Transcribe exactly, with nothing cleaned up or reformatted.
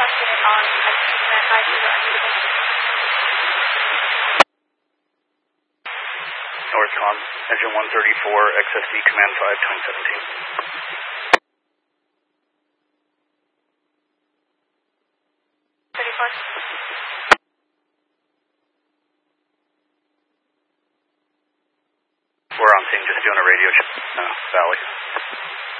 unit on X T Command five zero unusable. Northcom, engine one thirty-four, X S D Command five, twenty seventeen. thirty-four. We're on scene, just doing a radio check, uh, Valley.